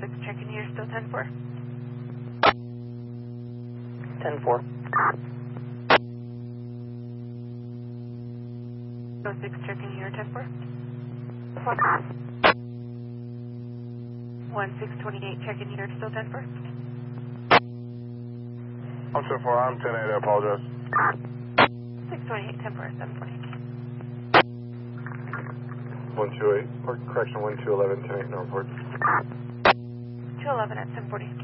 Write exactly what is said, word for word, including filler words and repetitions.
six checking, you're still ten four? ten four. oh six checking, you're ten four? one six twenty-eight checking, you're still ten four? I'm ten four, I'm ten eight, I apologize. six twenty-eight, ten four, seven forty. one two eight, or correction, one two eleven, ten eight, Northport. two eleven at ten forty.